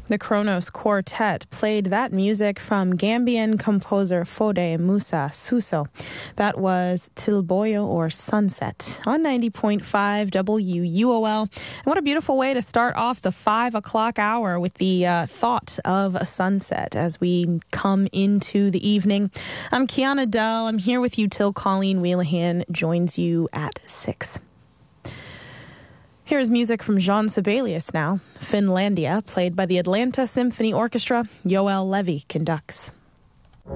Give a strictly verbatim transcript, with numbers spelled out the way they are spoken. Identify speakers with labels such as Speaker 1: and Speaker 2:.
Speaker 1: The Kronos Quartet played that music from Gambian composer Fode Musa Suso. That was Tilboyo, or Sunset, on ninety point five W U O L. And what a beautiful way to start off the five o'clock hour with the uh, thought of a sunset as we come into the evening. I'm Kiana Dell. I'm here with you till Colleen Wheelahan joins you at six. Here's music from Jean Sibelius now. Finlandia, played by the Atlanta Symphony Orchestra. Yoel Levy conducts.